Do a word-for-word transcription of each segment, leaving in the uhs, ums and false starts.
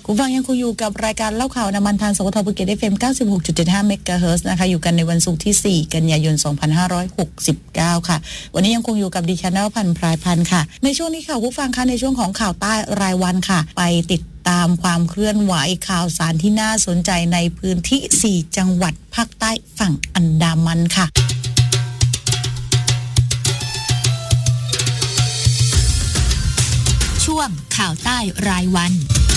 คุณฟังยังคงอยู่กับรายการเล่าข่าวน้ำมันทางสวทภูเก็ต เอฟ เอ็ม เก้าสิบหกจุดเจ็ดห้า เมกะเฮิรตซ์นะคะอยู่กันในวันศุกร์ที่สี่กันยายนสองพันห้าร้อยหกสิบเก้าค่ะวันนี้ยังคงอยู่กับดิฉันนวพันธ์พรายพันธ์ค่ะในช่วงนี้ค่ะคุณฟังคะในช่วงของข่าวใต้รายวันค่ะไปติดตามความเคลื่อนไหวข่าวสารที่น่าสนใจในพื้นที่สี่จังหวัดภาคใต้ฝั่งอันดามันค่ะช่วงข่าวใต้รายวัน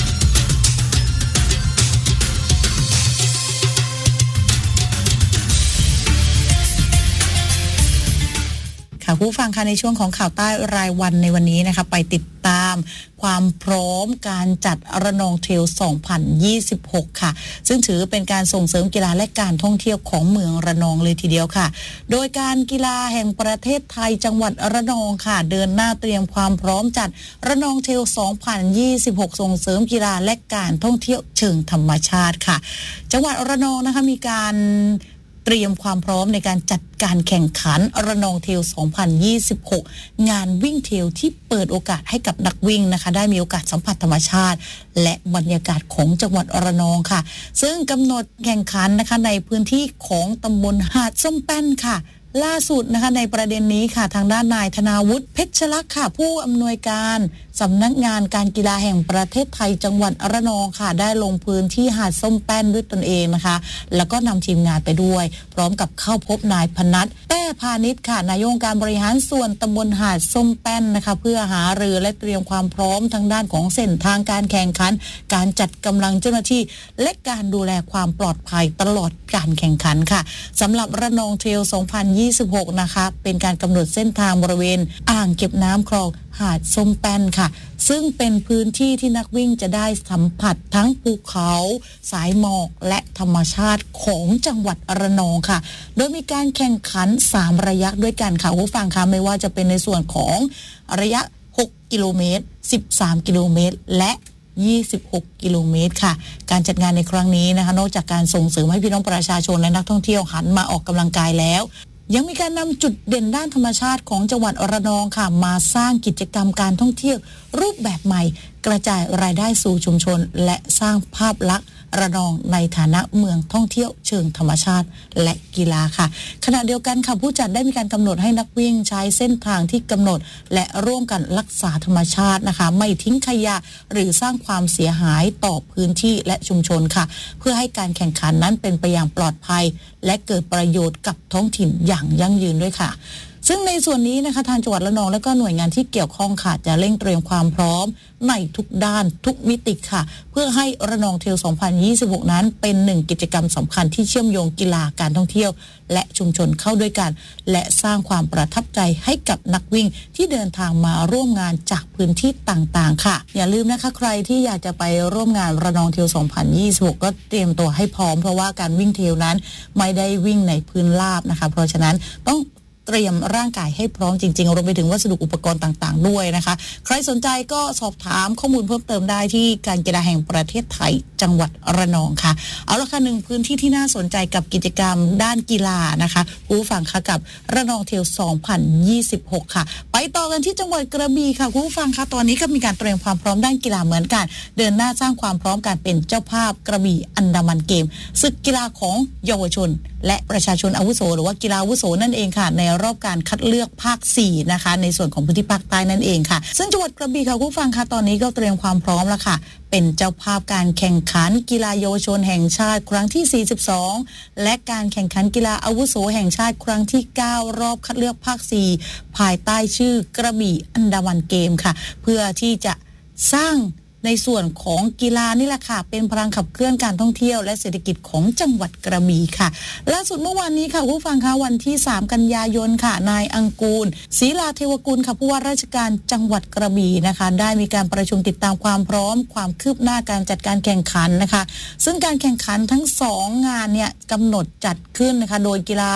ค่ะผู้ฟังค่ะในช่วงของข่าวใต้รายวันในวันนี้นะคะไปติดตามความพร้อมการจัดระนองเทรลสองพันยี่สิบหกค่ะซึ่งถือเป็นการส่งเสริมกีฬาและการท่องเที่ยวของเมืองระนองเลยทีเดียวค่ะโดยการกีฬาแห่งประเทศไทยจังหวัดระนองค่ะเดินหน้าเตรียมความพร้อมจัดระนองเทรลสองพันยี่สิบหกส่งเสริมกีฬาและการท่องเที่ยวเชิงธรรมชาติค่ะจังหวัดระนองนะคะมีการเตรียมความพร้อมในการจัดการแข่งขันระนองเทรลสองพันยี่สิบหกงานวิ่งเทรลที่เปิดโอกาสให้กับนักวิ่งนะคะได้มีโอกาสสัมผัสธรรมชาติและบรรยากาศของจังหวัดระนองค่ะซึ่งกำหนดแข่งขันนะคะในพื้นที่ของตำบลหาดส้มแป้นค่ะล่าสุดนะคะในประเด็นนี้ค่ะทางด้านนายธนาวุฒิเพชรลักษณ์ค่ะผู้อำนวยการสำนักงานการกีฬาแห่งประเทศไทยจังหวัดระนองค่ะได้ลงพื้นที่หาดส้มแป้นด้วยตนเองนะคะแล้วก็นำทีมงานไปด้วยพร้อมกับเข้าพบนายพนัทแต้พาณิชย์ค่ะนายกองค์การบริหารส่วนตำบลหาดส้มแป้นนะคะเพื่อหารือและเตรียมความพร้อมทางด้านของเส้นทางการแข่งขันการจัดกำลังเจ้าหน้าที่และการดูแลความปลอดภัยตลอดการแข่งขันค่ะสำหรับระนองเทรลสองพันยี่สิบหกนะคะเป็นการกำหนดเส้นทางบริเวณอ่างเก็บน้ำคลองหาดส้มแป้นค่ะซึ่งเป็นพื้นที่ที่นักวิ่งจะได้สัมผัสทั้งภูเขาสายหมอกและธรรมชาติของจังหวัดระนองค่ะโดยมีการแข่งขันสามระยะด้วยกันค่ะผู้ฟังคะไม่ว่าจะเป็นในส่วนของระยะหกกิโลเมตรสิบสามกิโลเมตรและยี่สิบหกกิโลเมตรค่ะการจัดงานในครั้งนี้นะคะนอกจากการส่งเสริมให้พี่น้องประชาชนและนักท่องเที่ยวหันมาออกกำลังกายแล้วยังมีการนำจุดเด่นด้านธรรมชาติของจังหวัดระนองค่ะมาสร้างกิจกรรมการท่องเที่ยวรูปแบบใหม่กระจายรายได้สู่ชุมชนและสร้างภาพลักษณ์ระนองในฐานะเมืองท่องเที่ยวเชิงธรรมชาติและกีฬาค่ะขณะเดียวกันค่ะผู้จัดได้มีการกำหนดให้นักวิ่งใช้เส้นทางที่กำหนดและร่วมกันรักษาธรรมชาตินะคะไม่ทิ้งขยะหรือสร้างความเสียหายต่อพื้นที่และชุมชนค่ะเพื่อให้การแข่งขันนั้นเป็นไปอย่างปลอดภัยและเกิดประโยชน์กับท้องถิ่นอย่างยั่งยืนด้วยค่ะซึ่งในส่วนนี้นะคะทางจังหวัดระนองและก็หน่วยงานที่เกี่ยวข้องค่ะจะเร่งเตรียมความพร้อมในทุกด้านทุกมิติค่ะเพื่อให้ระนองเทรลสองพันยี่สิบหกนั้นเป็นหนึ่งกิจกรรมสำคัญที่เชื่อมโยงกีฬาการท่องเที่ยวและชุมชนเข้าด้วยกันและสร้างความประทับใจให้กับนักวิ่งที่เดินทางมาร่วมงานจากพื้นที่ต่างๆค่ะอย่าลืมนะคะใครที่อยากจะไปร่วมงานระนองเทรลสองพันยี่สิบหกก็เตรียมตัวให้พร้อมเพราะว่าการวิ่งเทรลนั้นไม่ได้วิ่งในพื้นราบนะคะเพราะฉะนั้นต้องเตรียมร่างกายให้พร้อมจริงๆรวมไปถึงวัสดุอุปกรณ์ต่างๆด้วยนะคะใครสนใจก็สอบถามข้อมูลเพิ่มเติมได้ที่การกีฬาแห่งประเทศไทยจังหวัดระนองค่ะเอาละค่ะหนึ่งพื้นที่ที่น่าสนใจกับกิจกรรมด้านกีฬานะคะผู้ฟังค่ะกับระนองเทรลสองพันยี่สิบหกค่ะไปต่อกันที่จังหวัดกระบี่ค่ะผู้ฟังค่ะตอนนี้ก็มีการเตรียมความพร้อมด้านกีฬาเหมือนกันเดินหน้าสร้างความพร้อมการเป็นเจ้าภาพกระบี่อันดามันเกมศึกกีฬาของเยาวชนและประชาชนอาวุโสหรือว่ากีฬาอาวุโสนั่นเองค่ะในรอบการคัดเลือกภาคสี่นะคะในส่วนของพื้นที่ภาคใต้นั่นเองค่ะซึ่งจังหวัดกระบี่ค่ะผู้ฟังค่ะตอนนี้ก็เตรียมความพร้อมแล้วค่ะเป็นเจ้าภาพการแข่งขันกีฬาเยาวชนแห่งชาติครั้งที่สี่สิบสองและการแข่งขันกีฬาอาวุโสแห่งชาติครั้งที่เก้ารอบคัดเลือกภาคสี่ภายใต้ชื่อกระบี่อันดามันเกมค่ะเพื่อที่จะสร้างในส่วนของกีฬานี่แหละค่ะเป็นพลังขับเคลื่อนการท่องเที่ยวและเศรษฐกิจของจังหวัดกระบี่ค่ะล่าสุดเมื่อวานนี้ค่ะผู้ฟังคะวันที่สามกันยายนค่ะนายอังกูลศรีลาเทวกุลค่ะผู้ว่าราชการจังหวัดกระบี่นะคะได้มีการประชุมติดตามความพร้อมความคืบหน้าการจัดการแข่งขันนะคะซึ่งการแข่งขันทั้งสองงานเนี่ยกำหนดจัดขึ้นนะคะโดยกีฬา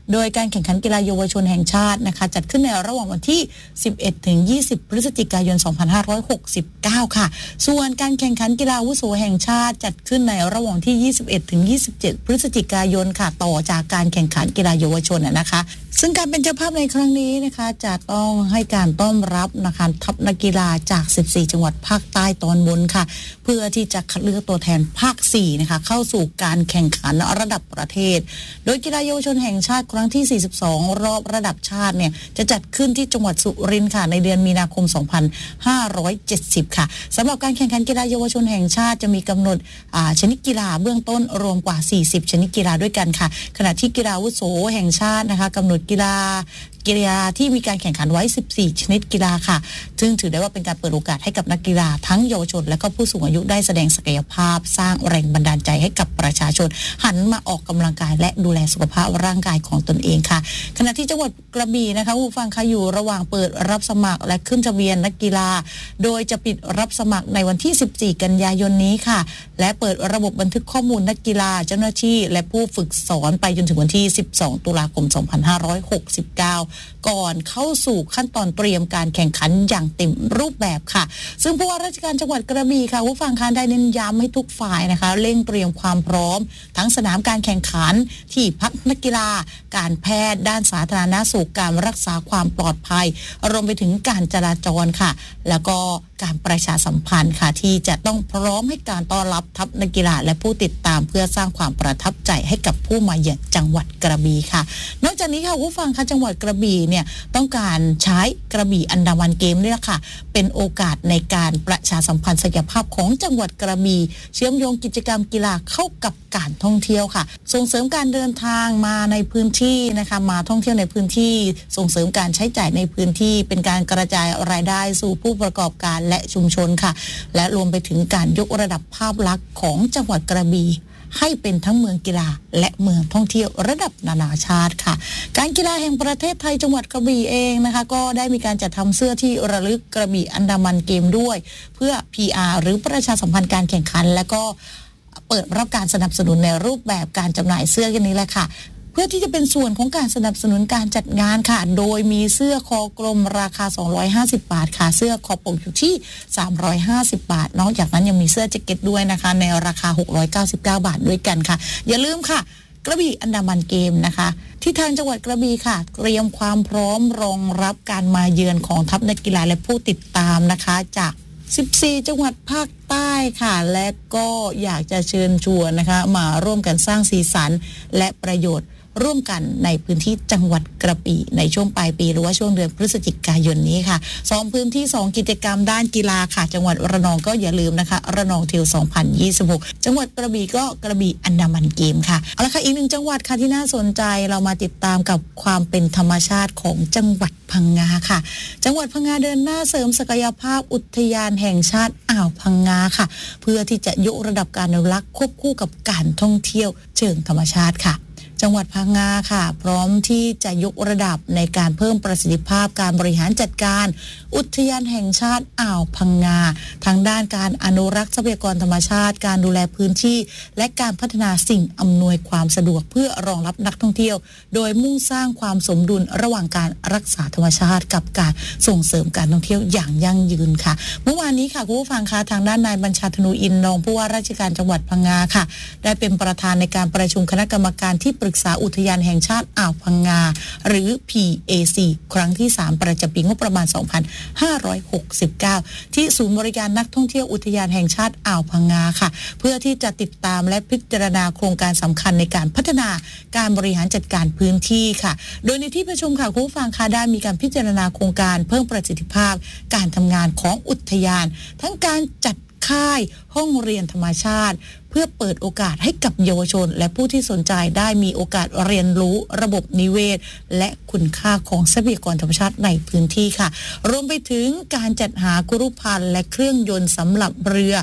โดยการแข่งขันกีฬาเยาวชนแห่งชาตินะคะจัดขึ้นในระหว่างวันที่สิบเอ็ดถึงยี่สิบพฤศจิกายนสองพันห้าร้อยหกสิบเก้าค่ะส่วนการแข่งขันกีฬาอาวุโสแห่งชาติจัดขึ้นในระหว่างที่ยี่สิบเอ็ดถึงยี่สิบเจ็ดพฤศจิกายนค่ะต่อจากการแข่งขันกีฬาเยาวชนนะคะซึ่งการเป็นเจ้าภาพในครั้งนี้นะคะจะต้องให้การต้อนรับนะคะทัพนักกีฬาจากสิบสี่จังหวัดภาคใต้ตอนบนค่ะเพื่อที่จะคัดเลือกตัวแทนภาคสี่นะคะเข้าสู่การแข่งขันระดับประเทศโดยกีฬาเยาวชนแห่งชาติครั้งที่สี่สิบสองรอบระดับชาติเนี่ยจะจัดขึ้นที่จังหวัดสุรินทร์ค่ะในเดือนมีนาคมสองพันห้าร้อยเจ็ดสิบค่ะสำหรับการแข่งขันกีฬาเยาวชนแห่งชาติจะมีกำหนดชนิดกีฬาเบื้องต้นรวมกว่าสี่สิบชนิดกีฬาด้วยกันค่ะขณะที่กีฬาอาวุโสแห่งชาตินะคะกำหนดกีฬากีฬาที่มีการแข่งขันไว้สิบสี่ชนิดกีฬาค่ะซึ่งถือได้ว่าเป็นการเปิดโอกาสให้กับนักกีฬาทั้งเยาวชนและก็ผู้สูงอายุได้แสดงศักยภาพสร้างแรงบันดาลใจให้กับประชาชนหันมาออกกำลังกายและดูแลสุขภาพร่างกายของตนเองค่ะขณะที่จังหวัดกระบี่นะคะผู้ฟังคะอยู่ระหว่างเปิดรับสมัครและขึ้นทะเบียนนักกีฬาโดยจะปิดรับสมัครในวันที่สิบสี่กันยายนนี้ค่ะและเปิดระบบบันทึกข้อมูลนักกีฬาเจ้าหน้าที่และผู้ฝึกสอนไปจนถึงวันที่สิบสองตุลาคมสองพันห้าร้อยหกสิบเก้าก่อนเข้าสู่ขั้นตอนเตรียมการแข่งขันอย่างเต็มรูปแบบค่ะซึ่งผู้ว่าราชการจังหวัดกระบี่ค่ะผู้ฟังคะได้เน้นย้ำให้ทุกฝ่ายนะคะเร่งเตรียมความพร้อมทั้งสนามการแข่งขันที่พักนักกีฬาการแพทย์ด้านสาธารณสุขการรักษาความปลอดภัยรวมไปถึงการจราจรค่ะแล้วก็การประชาสัมพันธ์ค่ะที่จะต้องพร้อมให้การต้อนรับทัพนักกีฬาและผู้ติดตามเพื่อสร้างความประทับใจให้กับผู้มาเยือนจังหวัดกระบี่ค่ะนอกจากนี้ค่ะผู้ฟังคะจังหวัดกระบี่เนี่ยต้องการใช้กระบี่อันดามันเกมนี่แหละค่ะเป็นโอกาสในการประชาสัมพันธ์ศักยภาพของจังหวัดกระบี่เชื่อมโยงกิจกรรมกีฬาเข้ากับการท่องเที่ยวค่ะส่งเสริมการเดินทางมาในพื้นที่นะคะมาท่องเที่ยวในพื้นที่ส่งเสริมการใช้จ่ายในพื้นที่เป็นการกระจายรายได้สู่ผู้ประกอบการและชุมชนค่ะและรวมไปถึงการยกระดับภาพลักษณ์ของจังหวัดกระบี่ให้เป็นทั้งเมืองกีฬาและเมืองท่องเที่ยวระดับนานาชาติค่ะการกีฬาแห่งประเทศไทยจังหวัดกระบี่เองนะคะก็ได้มีการจัดทำเสื้อที่ระลึกกระบี่อันดามันเกมด้วยเพื่อ พี อาร์ หรือประชาสัมพันธ์การแข่งขันและก็เปิดรับการสนับสนุนในรูปแบบการจำหน่ายเสื้อกันนี้แหละค่ะเพื่อที่จะเป็นส่วนของการสนับสนุนการจัดงานค่ะโดยมีเสื้อคอกลมราคาสองร้อยห้าสิบบาทค่ะเสื้อคอปกอยู่ที่สามร้อยห้าสิบบาทนอกจากนั้นยังมีเสื้อแจ็คเก็ตด้วยนะคะในราคาหกร้อยเก้าสิบเก้าบาทด้วยกันค่ะอย่าลืมค่ะกระบี่อันดามันเกมนะคะที่ทางจังหวัดกระบี่ค่ะเตรียมความพร้อมรองรับการมาเยือนของทัพนักกีฬาและผู้ติดตามนะคะจากสิบสี่จังหวัดภาคใต้ค่ะและก็อยากจะเชิญชวนนะคะมาร่วมกันสร้างสีสันและประโยชน์ร่วมกันในพื้นที่จังหวัดกระบี่ในช่วงปลายปีหรือว่าช่วงเดือนพฤศจิกายนนี้ค่ะสองพื้นที่สองกิจกรรมด้านกีฬาค่ะจังหวัดระนองก็อย่าลืมนะคะระนองเทลสองพันยี่สิบหกจังหวัดกระบี่ก็กระบี่อันดามันเกมค่ะเอาละค่ะอีกหนึ่งจังหวัดค่ะที่น่าสนใจเรามาติดตามกับความเป็นธรรมชาติของจังหวัดพังงาค่ะจังหวัดพังงาเดินหน้าเสริมศักยภาพอุทยานแห่งชาติอ่าวพังงาค่ะเพื่อที่จะยกระดับการอนุรักษ์ควบคู่กับการท่องเที่ยวเชิงธรรมชาติค่ะจังหวัดพังงาค่ะพร้อมที่จะยกระดับในการเพิ่มประสิทธิภาพการบริหารจัดการอุทยานแห่งชาติอ่าวพังงาทางด้านการอนุรักษ์ทรัพยากรธรรมชาติการดูแลพื้นที่และการพัฒนาสิ่งอำนวยความสะดวกเพื่อรองรับนักท่องเที่ยวโดยมุ่งสร้างความสมดุลระหว่างการรักษาธรรมชาติกับการส่งเสริมการท่องเที่ยวอย่างยั่งยืนค่ะเมื่อวานนี้ค่ะคุณผู้ฟังคะทางด้านนายบัญชาธนูอินทร์รองผู้ว่าราชการจังหวัดพังงาค่ะได้เป็นประธานในการประชุมคณะกรรมการที่ปรึกษาอุทยานแห่งชาติอ่าวพังงาหรือ พี เอ ซี ครั้งที่สามประจำปีงบประมาณสองพันห้าร้อยหกสิบเก้าที่ศูนย์บริการนักท่องเที่ยวอุทยานแห่งชาติอ่าวพังงาค่ะเพื่อที่จะติดตามและพิจารณาโครงการสำคัญในการพัฒนาการบริหารจัดการพื้นที่ค่ะโดยในที่ประชุมค่ะคุณผู้ฟังค่ะได้มีการพิจารณาโครงการเพิ่มประสิทธิภาพการทำงานของอุทยานทั้งการจัดค่ายห้องเรียนธรรมชาติเพื่อเปิดโอกาสให้กับเยาวชนและผู้ที่สนใจได้มีโอกาสเรียนรู้ระบบนิเวศและคุณค่าของทรัพยากรธรรมชาติในพื้นที่ค่ะรวมไปถึงการจัดหากุรุภัณฑ์และเครื่องยนต์สำหรับเรือ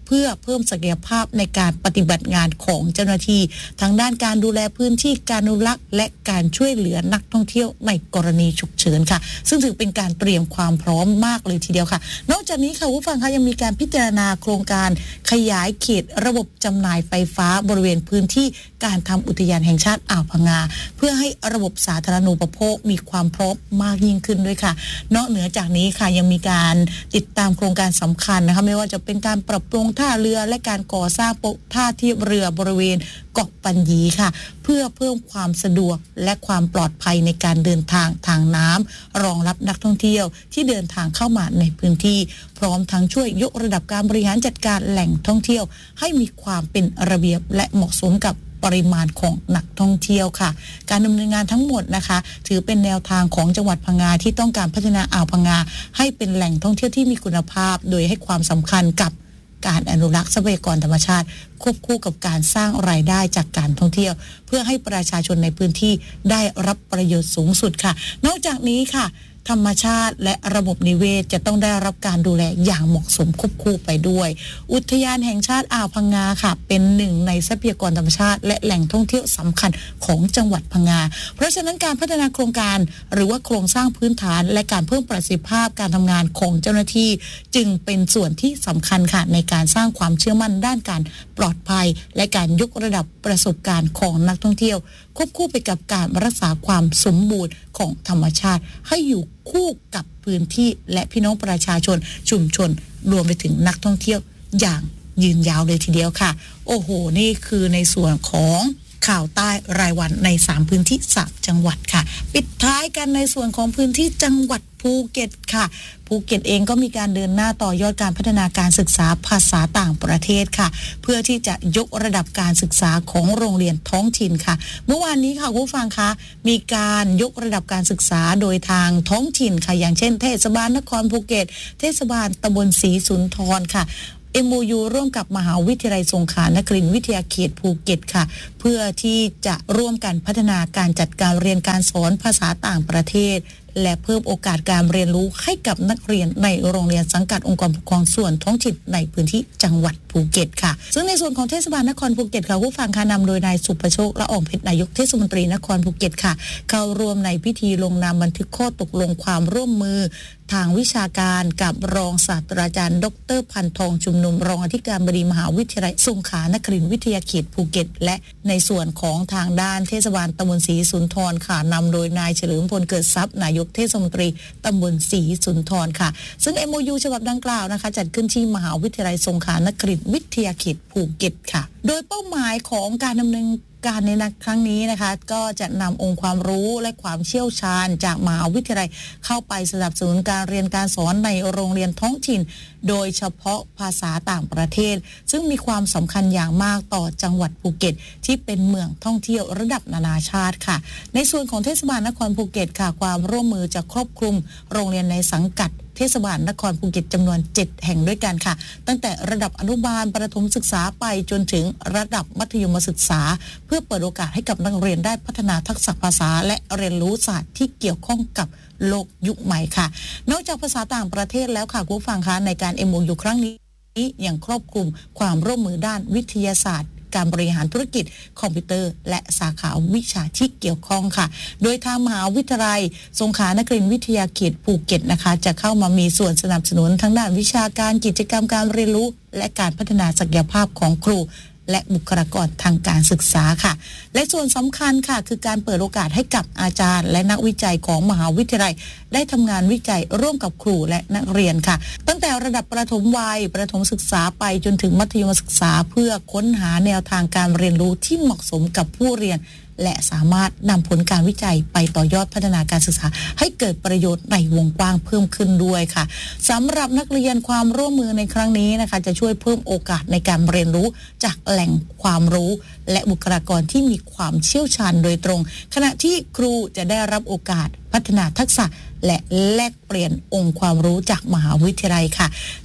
เพื่อเพิ่มศักยภาพในการปฏิบัติงานของเจ้าหน้าที่ทางด้านการดูแลพื้นที่การอนุรักษ์และการช่วยเหลือนักท่องเที่ยวในกรณีฉุกเฉินค่ะซึ่งถือเป็นการเตรียมความพร้อมมากเลยทีเดียวค่ะนอกจากนี้ค่ะผู้ฟังคะยังมีการพิจารณาโครงการขยายเขตระบบจำหน่ายไฟฟ้าบริเวณพื้นที่การทำอุทยานแห่งชาติอ่าวพังงาเพื่อให้ระบบสาธารณูปโภคมีความพร้อมมากยิ่งขึ้นด้วยค่ะนอกเหนือจากนี้ค่ะยังมีการติดตามโครงการสำคัญนะคะไม่ว่าจะเป็นการปรับปรุงท่าเรือและการก่อสร้างท่าเทียบเรือบริเวณเกาะปัญญีค่ะเพื่อเพิ่มความสะดวกและความปลอดภัยในการเดินทางทางน้ำรองรับนักท่องเที่ยวที่เดินทางเข้ามาในพื้นที่พร้อมทั้งช่วยยกระดับการบริหารจัดการแหล่งท่องเที่ยวให้มีความเป็นระเบียบและเหมาะสมกับปริมาณของนักท่องเที่ยวค่ะการดำเนินงานทั้งหมดนะคะถือเป็นแนวทางของจังหวัดพังงาที่ต้องการพัฒนาอ่าวพังงาให้เป็นแหล่งท่องเที่ยวที่มีคุณภาพโดยให้ความสำคัญกับการอนุรักษ์ทรัพยากรธรรมชาติควบคู่กับการสร้างรายได้จากการท่องเที่ยวเพื่อให้ประชาชนในพื้นที่ได้รับประโยชน์สูงสุดค่ะนอกจากนี้ค่ะธรรมชาติและระบบนิเวศจะต้องได้รับการดูแลอย่างเหมาะสมควบคู่ไปด้วยอุทยานแห่งชาติอ่าวพังงาค่ะเป็นหนึ่งในทรัพยากรธรรมชาติและแหล่งท่องเที่ยวสำคัญของจังหวัดพังงาเพราะฉะนั้นการพัฒนาโครงการหรือว่าโครงสร้างพื้นฐานและการเพิ่มประสิทธิภาพการทำงานของเจ้าหน้าที่จึงเป็นส่วนที่สำคัญค่ะในการสร้างความเชื่อมั่นด้านการปลอดภัยและการยกระดับประสบการณ์ของนักท่องเที่ยวควบคู่ไปกับการรักษาความสมบูรณ์ของธรรมชาติให้อยู่คู่กับพื้นที่และพี่น้องประชาชนชุมชนรวมไปถึงนักท่องเที่ยวอย่างยืนยาวเลยทีเดียวค่ะโอ้โหนี่คือในส่วนของข่าวใต้รายวันในสามพื้นที่สามจังหวัดค่ะปิดท้ายกันในส่วนของพื้นที่จังหวัดภูเก็ตค่ะภูเก็ตเองก็มีการเดินหน้าต่อยอดการพัฒนาการศึกษาภาษาต่างประเทศค่ะเพื่อที่จะยกระดับการศึกษาของโรงเรียนท้องถิ่นค่ะเมื่อวานนี้ค่ะผู้ฟังคะมีการยกระดับการศึกษาโดยทางท้องถิ่นค่ะอย่างเช่นเทศบาลนครภูเก็ตเทศบาลตำบลศรีสุนทรค่ะเอ็ม โอ ยู ร่วมกับมหาวิทยาลัยสงขลานครินทร์วิทยาเขตภูเก็ตค่ะเพื่อที่จะร่วมกันพัฒนาการจัดการเรียนการสอนภาษาต่างประเทศและเพิ่มโอกาสการเรียนรู้ให้กับนักเรียนในโรงเรียนสังกัดองค์กรปกครองส่วนท้องถิ่นในพื้นที่จังหวัดภูเก็ตค่ะซึ่งในส่วนของเทศบาลนครภูเก็ตค่ะผู้ฟังค่ะนำโดยนายสุประโชคละอองเพชรนายกเทศมนตรีนครภูเก็ตค่ะเข้าร่วมในพิธีลงนามบันทึกข้อตกลงความร่วมมือทางวิชาการกับรองศาสตราจารย์ดรพันทองชุมนุมรองอธิการบดีมหาวิทยาลัยสงขลานครินทร์วิทยาเขตภูเก็ตและในส่วนของทางด้านเทศบาลตำบลศรีสุนทรค่ะนำโดยนายเฉลิมพลเกิดทรัพย์นายกเทศมนตรีตำบลศรีสุนทรค่ะซึ่ง เอ็ม โอ ยู ฉบับดังกล่าวนะคะจัดขึ้นที่มหาวิทยาลัยสงขลานครินทร์วิทยาเขตภูเก็ตค่ะโดยเป้าหมายของการดำเนินการในครั้งนี้นะคะก็จะนำองค์ความรู้และความเชี่ยวชาญจากมหาวิทยาลัยเข้าไปสนับสนุนการเรียนการสอนในโรงเรียนท้องถิ่นโดยเฉพาะภาษาต่างประเทศซึ่งมีความสำคัญอย่างมากต่อจังหวัดภูเก็ตที่เป็นเมืองท่องเที่ยวระดับนานาชาติค่ะในส่วนของเทศบาลนครภูเก็ตค่ะความร่วมมือจะครอบคลุมโรงเรียนในสังกัดเทศบาลนครภูเก็ตจำนวนเจ็ดแห่งด้วยกันค่ะตั้งแต่ระดับอนุบาลประถมศึกษาไปจนถึงระดับมัธยมศึกษาเพื่อเปิดโอกาสให้กับนักเรียนได้พัฒนาทักษะภาษาและเรียนรู้ศาสตร์ที่เกี่ยวข้องกับโลกยุคใหม่ค่ะนอกจากภาษาต่างประเทศแล้วค่ะผู้ฟังคะในการ เอ็ม โอ ยู ครั้งนี้ยังครอบคลุมความร่วมมือด้านวิทยาศาสตร์การบริหารธุรกิจคอมพิวเตอร์และสาขาวิชาที่เกี่ยวข้องค่ะโดยทางมหาวิทยาลัยสงขลานครินทร์วิทยาเขตภูเก็ตนะคะจะเข้ามามีส่วนสนับสนุนทั้งด้านวิชาการกิจกรรมการเรียนรู้และการพัฒนาศักยภาพของครูและบุคลากรทางการศึกษาค่ะและส่วนสำคัญค่ะคือการเปิดโอกาสให้กับอาจารย์และนักวิจัยของมหาวิทยาลัยได้ทำงานวิจัยร่วมกับครูและนักเรียนค่ะตั้งแต่ระดับประถมวัยประถมศึกษาไปจนถึงมัธยมศึกษาเพื่อค้นหาแนวทางการเรียนรู้ที่เหมาะสมกับผู้เรียนและสามารถนำผลการวิจัยไปต่อยอดพัฒนาการศึกษาให้เกิดประโยชน์ในวงกว้างเพิ่มขึ้นด้วยค่ะสำหรับนักเรียนความร่วมมือในครั้งนี้นะคะจะช่วยเพิ่มโอกาสในการเรียนรู้จากแหล่งความรู้และบุคลากรที่มีความเชี่ยวชาญโดยตรงขณะที่ครูจะได้รับโอกาสพัฒนาทักษะและแลกเปลี่ยนองค์ความรู้จากมหาวิทยาลัยค่ะ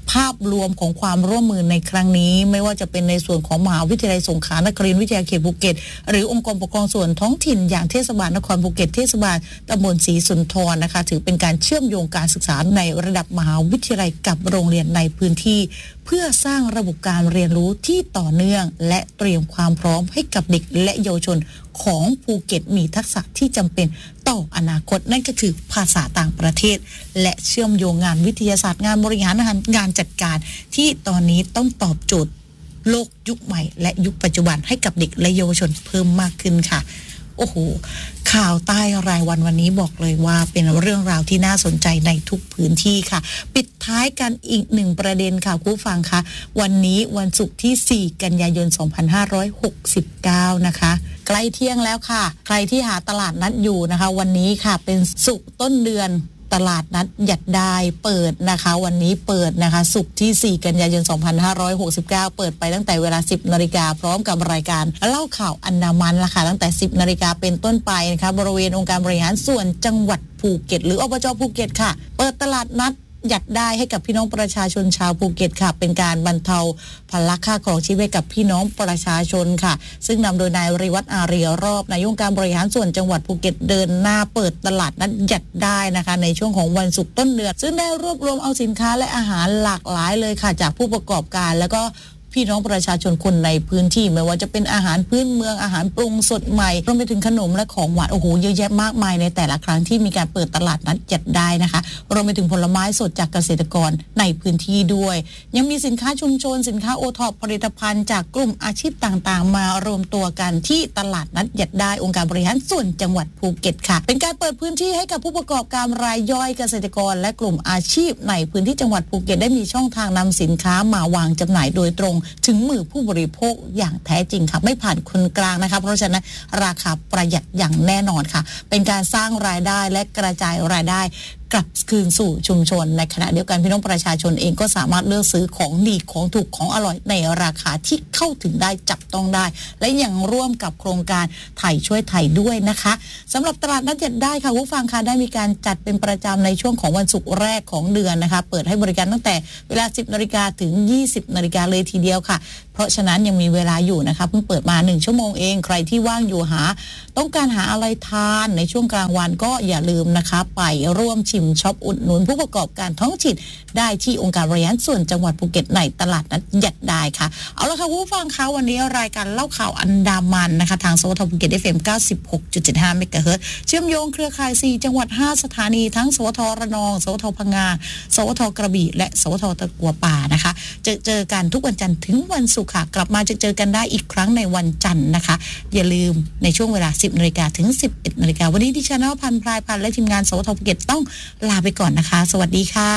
ภาพรวมของความร่วมมือในครั้งนี้ไม่ว่าจะเป็นในส่วนของมหาวิทยาลัยสงขลานครินทร์วิทยาเขตภูเก็ตหรือองค์กรปกครองส่วนท้องถิ่นอย่างเทศบาลนครภูเก็ตเทศบาลตำบลศรีสุนทรนะคะถือเป็นการเชื่อมโยงการศึกษาในระดับมหาวิทยาลัยกับโรงเรียนในพื้นที่เพื่อสร้างระบบการเรียนรู้ที่ต่อเนื่องและเตรียมความพร้อมให้กับเด็กและเยาวชนของภูเก็ตมีทักษะที่จำเป็นต่ออนาคตนั่นก็คือภาษาต่างประเทศและเชื่อมโยงงานวิทยาศาสตร์งานบริหารงานงานจัดการที่ตอนนี้ต้องตอบโจทย์โลกยุคใหม่และยุคปัจจุบันให้กับเด็กและเยาวชนเพิ่มมากขึ้นค่ะโอ้โหข่าวใต้รายวันวันนี้บอกเลยว่าเป็นเรื่องราวที่น่าสนใจในทุกพื้นที่ค่ะปิดท้ายกันอีกหนึ่งประเด็นค่ะคุณผู้ฟังคะวันนี้วันศุกร์ที่สี่กันยายนสองพันห้าร้อยหกสิบเก้านะคะใกล้เที่ยงแล้วค่ะใครที่หาตลาดนัดอยู่นะคะวันนี้ค่ะเป็นศุกร์ต้นเดือนตลาดนัดหยัดได้เปิดนะคะวันนี้เปิดนะคะศุกร์ที่สี่กันยายนสองพันห้าร้อยหกสิบเก้าเปิดไปตั้งแต่เวลา สิบนาฬิกาพร้อมกับรายการเล่าข่าวอันดามันล่ะค่ะตั้งแต่ สิบนาฬิกาเป็นต้นไปนะคะบริเวณองค์การบริหารส่วนจังหวัดภูเก็ตหรืออบจ.ภูเก็ตค่ะเปิดตลาดนัดหยัดได้ให้กับพี่น้องประชาชนชาวภูเก็ตค่ะเป็นการบรรเทาภาระค่าครองชีพให้กับพี่น้องประชาชนค่ะซึ่งนำโดยนายริวัฒน์อารีรอบนายกการบริหารส่วนจังหวัดภูเก็ตเดินหน้าเปิดตลาดนัดหยัดได้นะคะในช่วงของวันศุกร์ต้นเดือนซึ่งได้รวบรวมเอาสินค้าและอาหารหลากหลายเลยค่ะจากผู้ประกอบการแล้วก็พี่น้องประชาชนคนในพื้นที่ไม่ว่าจะเป็นอาหารพื้นเมืองอาหารปรุงสดใหม่รวมไปถึงขนมและของหวานโอ้โหเยอะแยะมากมายในแต่ละครั้งที่มีการเปิดตลาดนัดจัดได้นะคะรวมไปถึงผลไม้สดจากเกษตรกรในพื้นที่ด้วยยังมีสินค้าชุมชนสินค้าโอท็อปผลิตภัณฑ์จากกลุ่มอาชีพต่างๆมารวมตัวกันที่ตลาดนัดจัดได้องค์การบริหารส่วนจังหวัดภูเก็ตค่ะเป็นการเปิดพื้นที่ให้กับผู้ประกอบการรายย่อยเกษตรกรและกลุ่มอาชีพในพื้นที่จังหวัดภูเก็ตได้มีช่องทางนำสินค้ามาวางจำหน่ายโดยตรงถึงมือผู้บริโภคอย่างแท้จริงค่ะไม่ผ่านคนกลางนะคะเพราะฉะนั้นราคาประหยัดอย่างแน่นอนค่ะเป็นการสร้างรายได้และกระจายรายได้กลับคืนสู่ชุมชนในขณะเดียวกันพี่น้องประชาชนเองก็สามารถเลือกซื้อของดีของถูกของอร่อยในราคาที่เข้าถึงได้จับต้องได้และยังร่วมกับโครงการไทยช่วยไทยด้วยนะคะสำหรับตลาดนัดจัดได้ค่ะผู้ฟังค่ะได้มีการจัดเป็นประจำในช่วงของวันศุกร์แรกของเดือนนะคะเปิดให้บริการตั้งแต่เวลา สิบนาฬิกาถึง ยี่สิบนาฬิกาเลยทีเดียวค่ะเพราะฉะนั้นยังมีเวลาอยู่นะคะเพิ่งเปิดมาหนึ่งชั่วโมงเองใครที่ว่างอยู่หาต้องการหาอะไรทานในช่วงกลางวันก็อย่าลืมนะคะไปร่วมชิมช็อปอุดหนุนผู้ประกอบการท้องถิ่นได้ที่องค์การบริหารส่วนจังหวัดภูเก็ตในตลาดนัดหยัดได้ค่ะเอาละค่ะผู้ฟังคะวันนี้รายการเล่าข่าวอันดามันนะคะทางสวทภูเก็ต เอฟ เอ็ม เก้าสิบหกจุดเจ็ดห้า เมกะเฮิรตซ์เชื่อมโยงเครือข่ายสี่จังหวัดห้าสถานีทั้งสวทระนองสวทพังงาสวทกระบี่และสวทตะกัวป่านะคะเจอเจอกันทุกวันจันทร์ถึงวันศุกร์ค่ะกลับมาจะเจอกันได้อีกครั้งในวันจันทร์นะคะอย่าลืมในช่วงเวลา สิบนาฬิกาถึง สิบเอ็ดนาฬิกาวันนี้ดิฉันนภพันธ์พลายพันธ์และทีมงานสวทภูเก็ตต้องลาไปก่อนนะคะสวัสดีค่ะ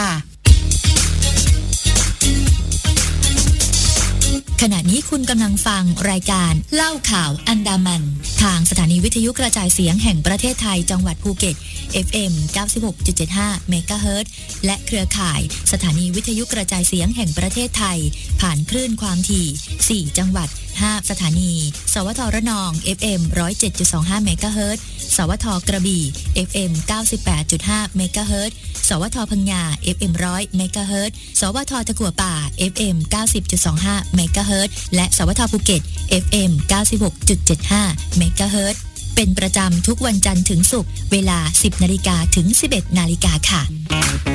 ขณะนี้คุณกำลังฟังรายการเล่าข่าวอันดามันทางสถานีวิทยุกระจายเสียงแห่งประเทศไทยจังหวัดภูเก็ต เอฟ เอ็ม เก้าสิบหกจุดเจ็ดห้า เมกะเฮิรตซ์และเครือข่ายสถานีวิทยุกระจายเสียงแห่งประเทศไทยผ่านคลื่นความถี่ สี่ จังหวัด ห้า สถานีสวทระนอง เอฟ เอ็ม หนึ่งร้อยเจ็ดจุดสองห้า เมกะเฮิรตซ์สวทกระบี่ เอฟ เอ็ม เก้าสิบแปดจุดห้า เมกะเฮิรตซ์สวทพังงา เอฟ เอ็ม หนึ่งร้อย เมกะเฮิรตซ์สวทตะกั่วป่า เอฟ เอ็ม เก้าสิบจุดสองห้า เมกะเฮิรตซ์และสวทภูเก็ต เอฟ เอ็ม เก้าสิบหกจุดเจ็ดห้า เมกะเฮิรตซ์เป็นประจำทุกวันจันทร์ถึงศุกร์เวลา สิบนาฬิกาถึง สิบเอ็ดนาฬิกาค่ะ